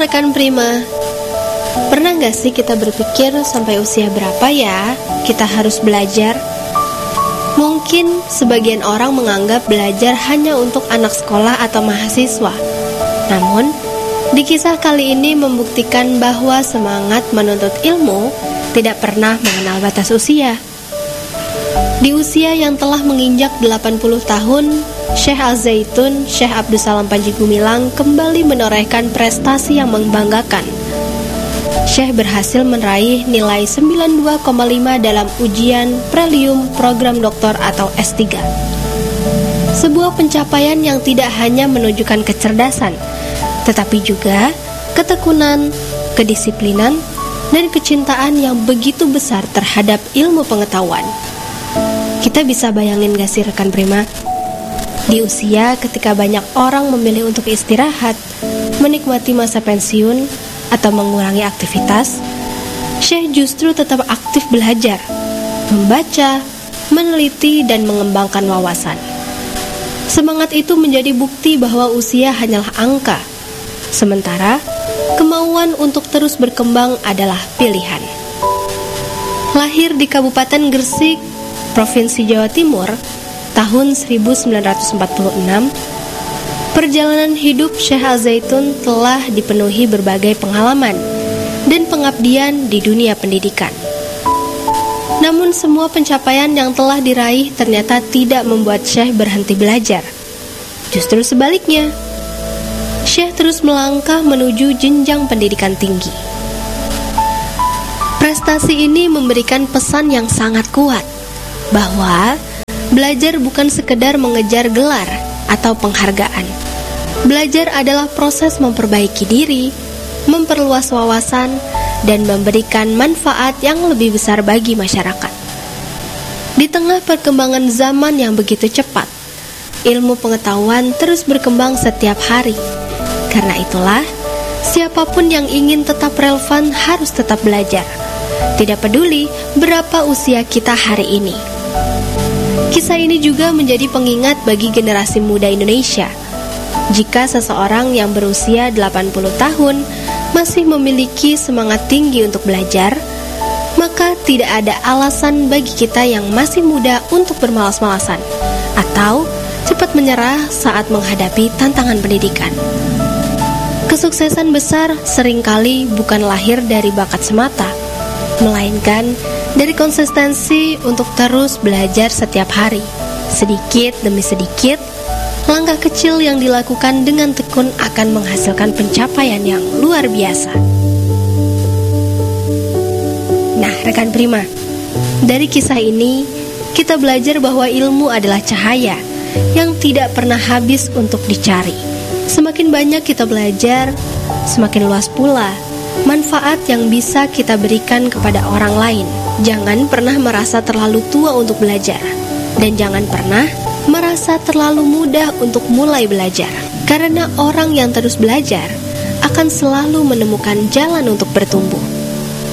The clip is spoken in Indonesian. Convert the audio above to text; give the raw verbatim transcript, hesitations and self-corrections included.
rekan Prima, pernah gak sih kita berpikir sampai usia berapa ya kita harus belajar? Mungkin sebagian orang menganggap belajar hanya untuk anak sekolah atau mahasiswa. Namun, di kisah kali ini membuktikan bahwa semangat menuntut ilmu tidak pernah mengenal batas usia. Di usia yang telah menginjak delapan puluh tahun, Syekh Al-Zaitun, Syekh Abdus Salam Panji Gumilang kembali menorehkan prestasi yang membanggakan. Syekh berhasil meraih nilai sembilan puluh dua koma lima dalam ujian prelium program doktor atau S tiga. Sebuah pencapaian yang tidak hanya menunjukkan kecerdasan, tetapi juga ketekunan, kedisiplinan, dan kecintaan yang begitu besar terhadap ilmu pengetahuan. Kita bisa bayangin gak sih rekan Prima? Di usia ketika banyak orang memilih untuk istirahat, menikmati masa pensiun, atau mengurangi aktivitas, Syekh justru tetap aktif belajar, membaca, meneliti, dan mengembangkan wawasan. Semangat itu menjadi bukti bahwa usia hanyalah angka, sementara kemauan untuk terus berkembang adalah pilihan. Lahir di Kabupaten Gresik, Provinsi Jawa Timur, tahun seribu sembilan ratus empat puluh enam, perjalanan hidup Syekh Al-Zaitun telah dipenuhi berbagai pengalaman dan pengabdian di dunia pendidikan. Namun semua pencapaian yang telah diraih ternyata tidak membuat Syekh berhenti belajar. Justru sebaliknya, Syekh terus melangkah menuju jenjang pendidikan tinggi. Prestasi ini memberikan pesan yang sangat kuat, bahwa belajar bukan sekedar mengejar gelar atau penghargaan. Belajar adalah proses memperbaiki diri, memperluas wawasan, dan memberikan manfaat yang lebih besar bagi masyarakat. Di tengah perkembangan zaman yang begitu cepat, ilmu pengetahuan terus berkembang setiap hari. Karena itulah, siapapun yang ingin tetap relevan harus tetap belajar. Tidak peduli berapa usia kita hari ini. Kisah ini juga menjadi pengingat bagi generasi muda Indonesia. Jika seseorang yang berusia delapan puluh tahun masih memiliki semangat tinggi untuk belajar, maka tidak ada alasan bagi kita yang masih muda untuk bermalas-malasan atau cepat menyerah saat menghadapi tantangan pendidikan. Kesuksesan besar seringkali bukan lahir dari bakat semata, melainkan dari konsistensi untuk terus belajar setiap hari. Sedikit demi sedikit, langkah kecil yang dilakukan dengan tekun akan menghasilkan pencapaian yang luar biasa. Nah, rekan Prima, dari kisah ini kita belajar bahwa ilmu adalah cahaya yang tidak pernah habis untuk dicari. Semakin banyak kita belajar, semakin luas pula manfaat yang bisa kita berikan kepada orang lain. Jangan pernah merasa terlalu tua untuk belajar, dan jangan pernah merasa terlalu mudah untuk mulai belajar. Karena orang yang terus belajar akan selalu menemukan jalan untuk bertumbuh.